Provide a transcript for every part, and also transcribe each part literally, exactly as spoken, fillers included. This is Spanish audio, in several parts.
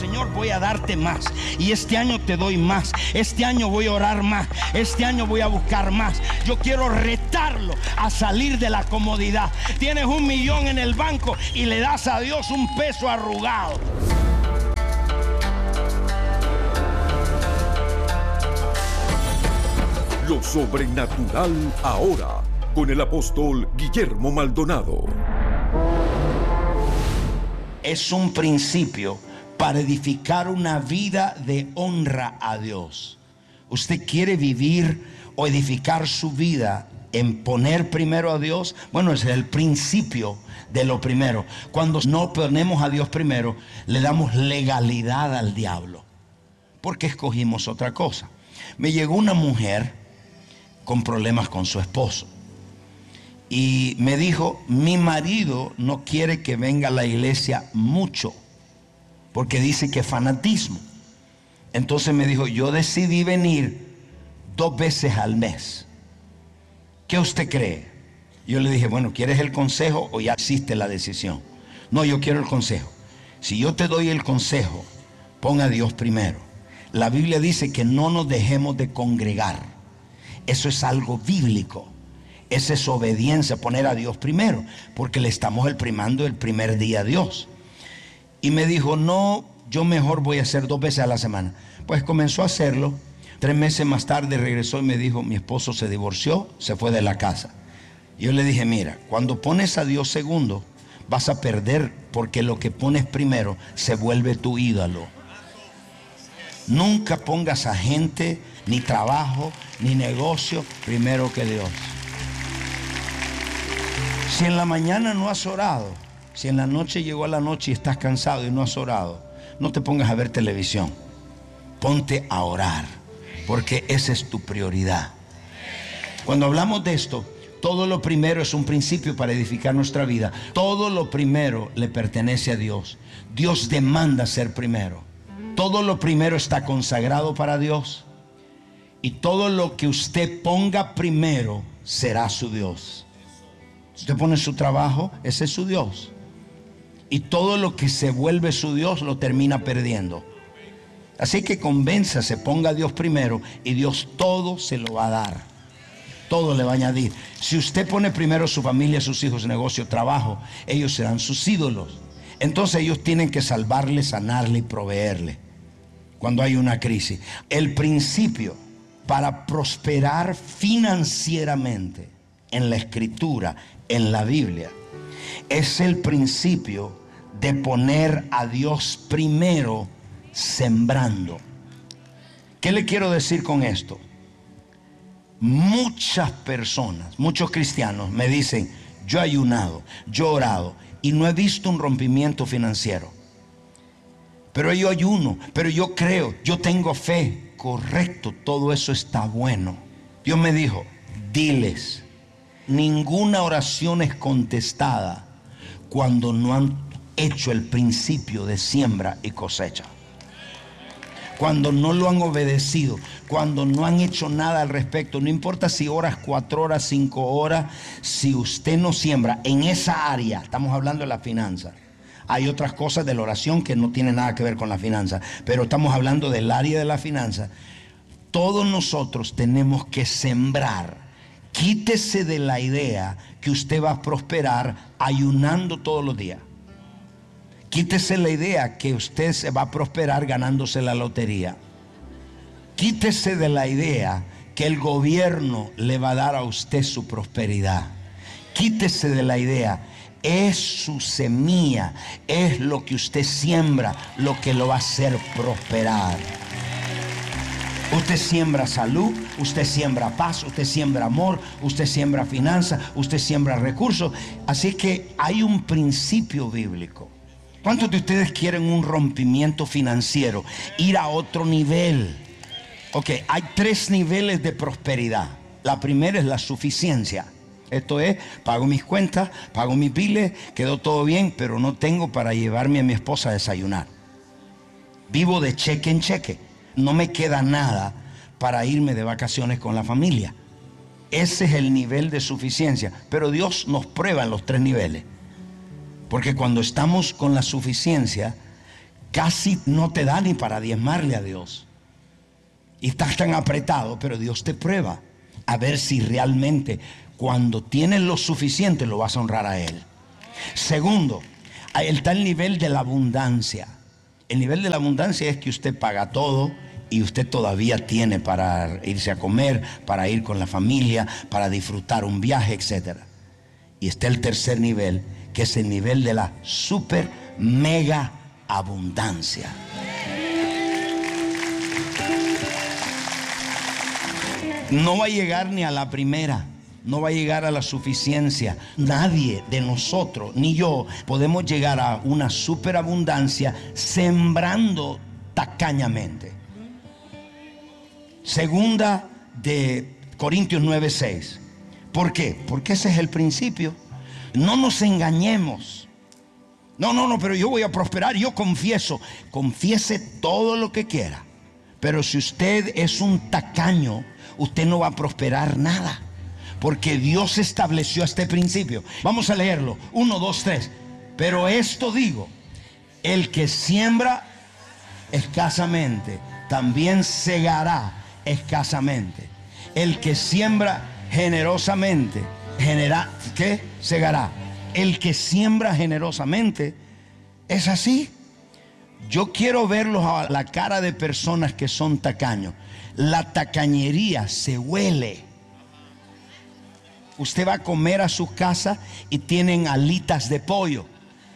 Señor, voy a darte más. Y este año te doy más. Este año voy a orar más. Este año voy a buscar más. Yo quiero retarlo a salir de la comodidad. Tienes un millón en el banco y le das a Dios un peso arrugado. Lo sobrenatural ahora, con el apóstol Guillermo Maldonado. Es un principio para edificar una vida de honra a Dios. ¿Usted quiere vivir o edificar su vida en poner primero a Dios? Bueno, ese es el principio de lo primero. Cuando no ponemos a Dios primero, le damos legalidad al diablo, porque escogimos otra cosa. Me llegó una mujer con problemas con su esposo y me dijo: mi marido no quiere que venga a la iglesia mucho porque dice que es fanatismo. Entonces me dijo: yo decidí venir dos veces al mes. ¿Qué usted cree? Yo le dije: bueno, ¿quieres el consejo o ya existe la decisión? No, yo quiero el consejo. Si yo te doy el consejo, pon a Dios primero. La Biblia dice que no nos dejemos de congregar. Eso es algo bíblico. Esa es obediencia, poner a Dios primero, porque le estamos primando el primer día a Dios. Y me dijo: no, yo mejor voy a hacer dos veces a la semana. Pues comenzó a hacerlo. Tres meses más tarde regresó y me dijo: mi esposo se divorció, se fue de la casa. Y yo le dije: mira, cuando pones a Dios segundo, vas a perder, porque lo que pones primero se vuelve tu ídolo. Nunca pongas a gente, ni trabajo, ni negocio primero que Dios. Si en la mañana no has orado, si en la noche llegó a la noche y estás cansado y no has orado, no te pongas a ver televisión. Ponte a orar, porque esa es tu prioridad. Cuando hablamos de esto, todo lo primero es un principio para edificar nuestra vida. Todo lo primero le pertenece a Dios. Dios demanda ser primero. Todo lo primero está consagrado para Dios. Y todo lo que usted ponga primero será su Dios. Si usted pone su trabajo, ese es su Dios. Y todo lo que se vuelve su Dios lo termina perdiendo. Así que convénzase, ponga a Dios primero y Dios todo se lo va a dar. Todo le va a añadir. Si usted pone primero su familia, sus hijos, negocio, trabajo, ellos serán sus ídolos. Entonces ellos tienen que salvarle, sanarle y proveerle cuando hay una crisis. El principio para prosperar financieramente en la Escritura, en la Biblia, es el principio de poner a Dios primero sembrando. ¿Qué le quiero decir con esto? Muchas personas, muchos cristianos me dicen: yo he ayunado, yo he orado y no he visto un rompimiento financiero. Pero yo ayuno, pero yo creo, yo tengo fe. Correcto, todo eso está bueno. Dios me dijo: diles, ninguna oración es contestada cuando no han hecho el principio de siembra y cosecha. Cuando no lo han obedecido, cuando no han hecho nada al respecto. No importa si oras cuatro horas, cinco horas, si usted no siembra en esa área. Estamos hablando de la finanza. Hay otras cosas de la oración que no tienen nada que ver con la finanza, pero estamos hablando del área de la finanza. Todos nosotros tenemos que sembrar. Quítese de la idea que usted va a prosperar ayunando todos los días. Quítese la idea que usted se va a prosperar ganándose la lotería. Quítese de la idea que el gobierno le va a dar a usted su prosperidad. Quítese de la idea. Es su semilla, es lo que usted siembra lo que lo va a hacer prosperar. Usted siembra salud, usted siembra paz, usted siembra amor, usted siembra finanzas, usted siembra recursos. Así que hay un principio bíblico. ¿Cuántos de ustedes quieren un rompimiento financiero? Ir a otro nivel. Ok, hay tres niveles de prosperidad. La primera es la suficiencia. Esto es, pago mis cuentas, pago mis biles, quedó todo bien, pero no tengo para llevarme a mi esposa a desayunar. Vivo de cheque en cheque. No me queda nada para irme de vacaciones con la familia. Ese es el nivel de suficiencia. Pero Dios nos prueba en los tres niveles. Porque cuando estamos con la suficiencia, casi no te da ni para diezmarle a Dios. Y estás tan apretado, pero Dios te prueba a ver si realmente cuando tienes lo suficiente lo vas a honrar a Él. Segundo, está el nivel de la abundancia. El nivel de la abundancia es que usted paga todo y usted todavía tiene para irse a comer, para ir con la familia, para disfrutar un viaje, etcétera. Y está el tercer nivel, que es el nivel de la super mega abundancia. No va a llegar ni a la primera, no va a llegar a la suficiencia. Nadie de nosotros, ni yo, podemos llegar a una superabundancia sembrando tacañamente. Segunda de Corintios nueve seis. ¿Por qué? Porque ese es el principio. No nos engañemos. No, no, no, pero yo voy a prosperar, yo confieso. Confiese todo lo que quiera. Pero si usted es un tacaño, usted no va a prosperar nada. Porque Dios estableció este principio. Vamos a leerlo. Uno, dos, tres. Pero esto digo: el que siembra escasamente, también segará escasamente. El que siembra generosamente, genera, ¿qué? Segará. El que siembra generosamente, es así. Yo quiero verlos a la cara de personas que son tacaños. La tacañería se huele. Usted va a comer a su casa y tienen alitas de pollo.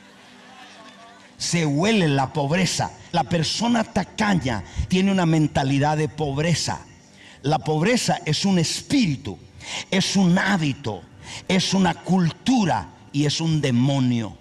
Se huele la pobreza. La persona tacaña tiene una mentalidad de pobreza. La pobreza es un espíritu, es un hábito, es una cultura y es un demonio.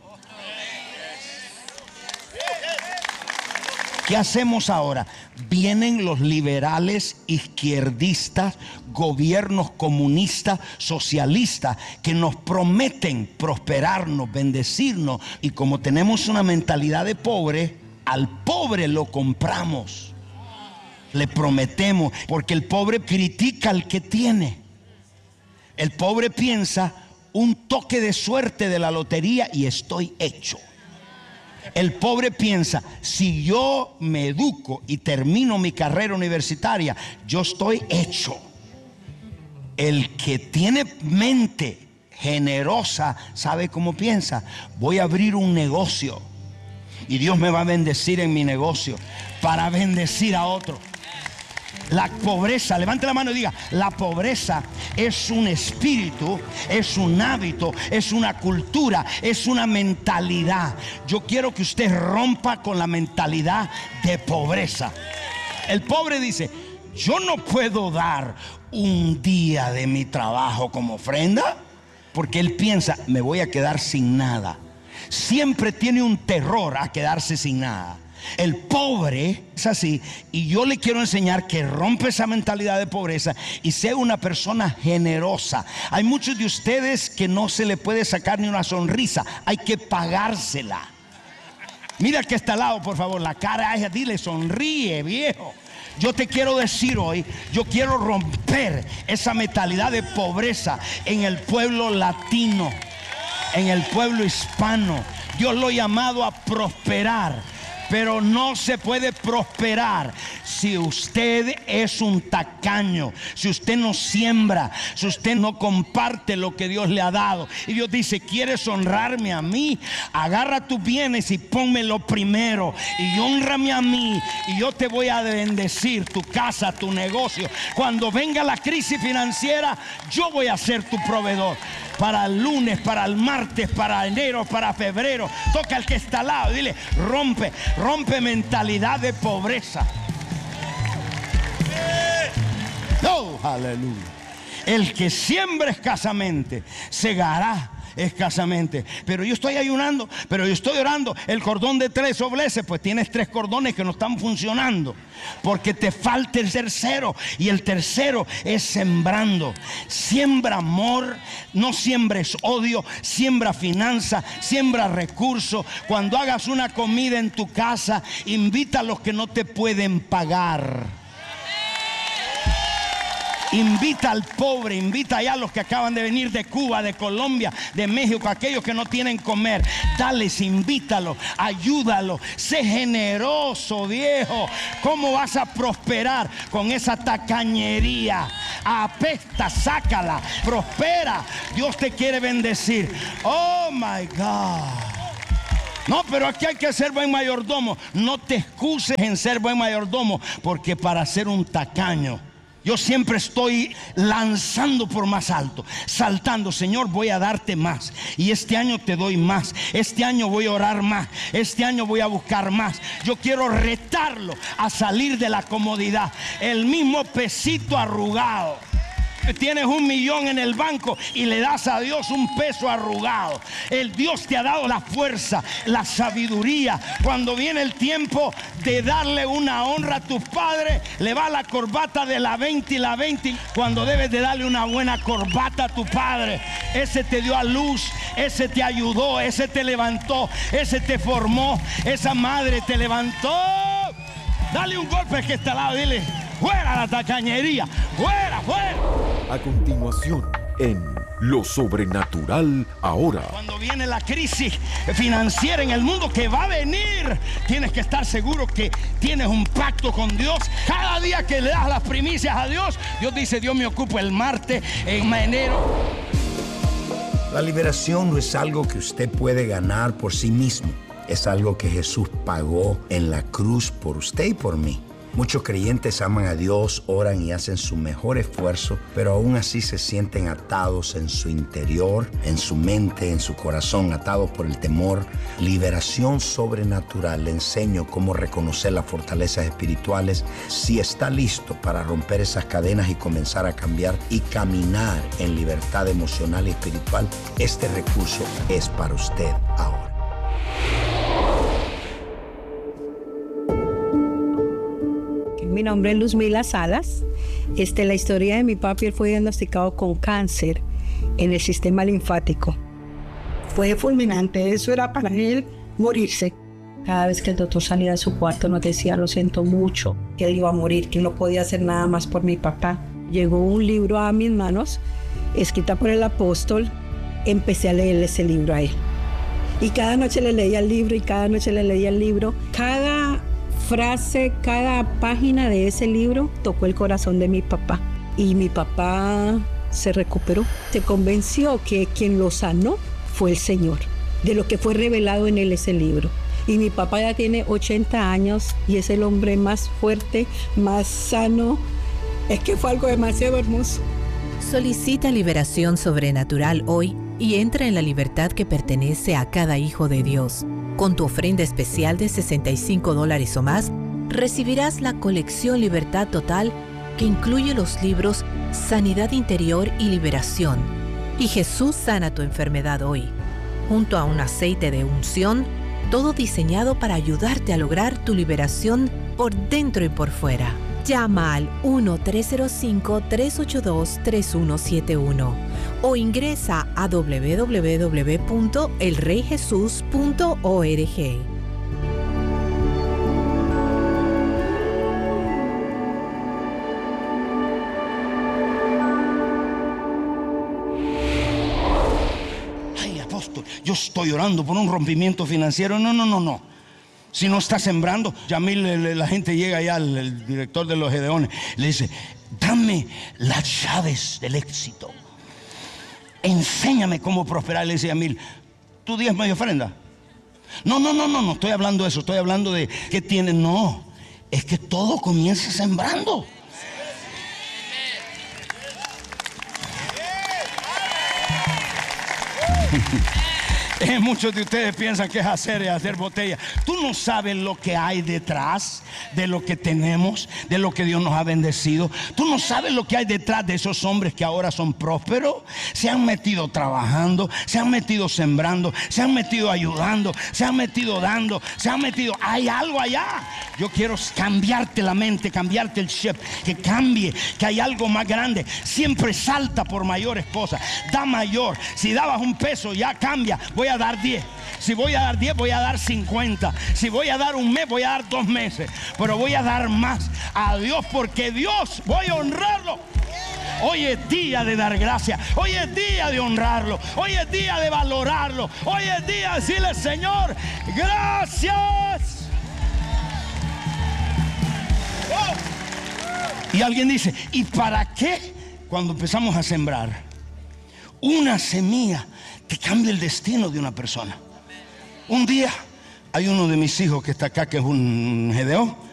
¿Qué hacemos ahora? Vienen los liberales, izquierdistas, gobiernos comunistas, socialistas, que nos prometen prosperarnos, bendecirnos. Y como tenemos una mentalidad de pobre, al pobre lo compramos. Le prometemos, porque el pobre critica al que tiene. El pobre piensa: un toque de suerte de la lotería y estoy hecho. El pobre piensa: si yo me educo y termino mi carrera universitaria, yo estoy hecho. El que tiene mente generosa sabe cómo piensa: voy a abrir un negocio y Dios me va a bendecir en mi negocio para bendecir a otro. La pobreza, levante la mano y diga: la pobreza es un espíritu, es un hábito, es una cultura, es una mentalidad. Yo quiero que usted rompa con la mentalidad de pobreza. El pobre dice: yo no puedo dar un día de mi trabajo como ofrenda, porque él piensa: me voy a quedar sin nada. Siempre tiene un terror a quedarse sin nada. El pobre es así, y yo le quiero enseñar que rompe esa mentalidad de pobreza y sea una persona generosa. Hay muchos de ustedes que no se le puede sacar ni una sonrisa, hay que pagársela. Mira que está al lado, por favor, la cara a ella, dile: sonríe, viejo. Yo te quiero decir hoy, yo quiero romper esa mentalidad de pobreza en el pueblo latino, en el pueblo hispano. Dios lo ha llamado a prosperar. Pero no se puede prosperar si usted es un tacaño, si usted no siembra, si usted no comparte lo que Dios le ha dado. Y Dios dice: ¿quieres honrarme a mí? Agarra tus bienes y pónmelo primero y honrame a mí, y yo te voy a bendecir tu casa, tu negocio. Cuando venga la crisis financiera, yo voy a ser tu proveedor. Para el lunes, para el martes, para enero, para febrero. Toca al que está al lado y dile: rompe, rompe mentalidad de pobreza. Oh, aleluya. El que siembra escasamente, segará escasamente. Pero yo estoy ayunando, pero yo estoy orando. El cordón de tres dobleces, pues tienes tres cordones que no están funcionando, porque te falta el tercero. Y el tercero es sembrando. Siembra amor, no siembres odio. Siembra finanza, siembra recursos. Cuando hagas una comida en tu casa, invita a los que no te pueden pagar. Invita al pobre, invita allá a los que acaban de venir de Cuba, de Colombia, de México, aquellos que no tienen comer. Dales, invítalos, ayúdalos. Sé generoso, viejo. ¿Cómo vas a prosperar con esa tacañería? Apesta, sácala, prospera. Dios te quiere bendecir. Oh my God. No, pero aquí hay que ser buen mayordomo. No te excuses en ser buen mayordomo, porque para ser un tacaño, yo siempre estoy lanzando por más alto, saltando. Señor, voy a darte más. Y este año te doy más. Este año voy a orar más. Este año voy a buscar más. Yo quiero retarlo a salir de la comodidad. El mismo pesito arrugado. Tienes un millón en el banco y le das a Dios un peso arrugado. El Dios te ha dado la fuerza, la sabiduría. Cuando viene el tiempo de darle una honra a tus padres, le va la corbata de la veinte y la veinte. Cuando debes de darle una buena corbata a tu padre, ese te dio a luz, ese te ayudó, ese te levantó, ese te formó, esa madre te levantó. Dale un golpe que está al lado, dile: fuera la tacañería, fuera, fuera. A continuación, en Lo Sobrenatural Ahora. Cuando viene la crisis financiera en el mundo, que va a venir, tienes que estar seguro que tienes un pacto con Dios. Cada día que le das las primicias a Dios, Dios dice: Dios me ocupa el martes, en enero. La liberación no es algo que usted puede ganar por sí mismo. Es algo que Jesús pagó en la cruz por usted y por mí. Muchos creyentes aman a Dios, oran y hacen su mejor esfuerzo, pero aún así se sienten atados en su interior, en su mente, en su corazón, atados por el temor. Liberación sobrenatural. Le enseño cómo reconocer las fortalezas espirituales. Si está listo para romper esas cadenas y comenzar a cambiar y caminar en libertad emocional y espiritual, este recurso es para usted ahora. Mi nombre es Luzmila Salas. Este, la historia de mi papi, él fue diagnosticado con cáncer en el sistema linfático. Fue fulminante, eso era para él morirse. Cada vez que el doctor salía de su cuarto nos decía: lo siento mucho, que él iba a morir, que no podía hacer nada más por mi papá. Llegó un libro a mis manos, escrita por el apóstol. Empecé a leer ese libro a él. Y cada noche le leía el libro y cada noche le leía el libro. Cada frase, cada página de ese libro tocó el corazón de mi papá. Y mi papá se recuperó. Se convenció que quien lo sanó fue el Señor, de lo que fue revelado en él ese libro. Y mi papá ya tiene ochenta años y es el hombre más fuerte, más sano. Es que fue algo demasiado hermoso. Solicita liberación sobrenatural hoy y entra en la libertad que pertenece a cada hijo de Dios. Con tu ofrenda especial de sesenta y cinco dólares o más, recibirás la colección Libertad Total, que incluye los libros Sanidad Interior y Liberación y Jesús sana tu enfermedad hoy, junto a un aceite de unción, todo diseñado para ayudarte a lograr tu liberación por dentro y por fuera. Llama al uno tres cero cinco, tres ocho dos, tres uno siete uno o ingresa a doble u doble u doble u punto el rey jesús punto org. Ay, apóstol, yo estoy orando por un rompimiento financiero. No, no, no, no. Si no está sembrando, Yamil, la gente llega allá, el, el director de los Gedeones, le dice: dame las llaves del éxito. Enséñame cómo prosperar. Le dice Yamil: ¿tú diezmas y ofrenda? No, no, no, no, no estoy hablando de eso. Estoy hablando de qué tiene. No, es que todo comienza sembrando. Eh, muchos de ustedes piensan que es hacer es hacer botella. Tú no sabes lo que hay detrás de lo que tenemos, de lo que Dios nos ha bendecido. Tú no sabes lo que hay detrás de esos hombres que ahora son prósperos. Se han metido trabajando, se han metido sembrando, se han metido ayudando, se han metido dando, se han metido. Hay algo allá. Yo quiero cambiarte la mente, cambiarte el chip, que cambie, que hay algo más grande. Siempre salta por mayores cosas. Da mayor. Si dabas un peso, ya cambia. Voy a dar diez. Si voy a dar diez, voy a dar cincuenta. Si voy a dar un mes, voy a dar dos meses. Pero voy a dar más a Dios, porque Dios, voy a honrarlo. Hoy es día de dar gracias. Hoy es día de honrarlo. Hoy es día de valorarlo. Hoy es día de decirle, Señor, gracias. Oh. Y alguien dice, ¿y para qué? Cuando empezamos a sembrar una semilla que cambia el destino de una persona. Un día hay uno de mis hijos que está acá, que es un Gedeón.